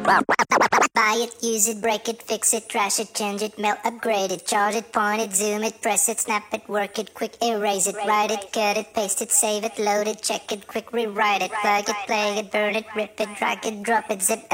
Buy it, use it, break it, fix it, trash it, change it, melt, upgrade it, charge it, point it, zoom it, press it, snap it, work it, quick erase it, write it, cut it, paste it, save it, load it, check it, quick rewrite it, plug it, play it, burn it, rip it, drag it, drop it, zip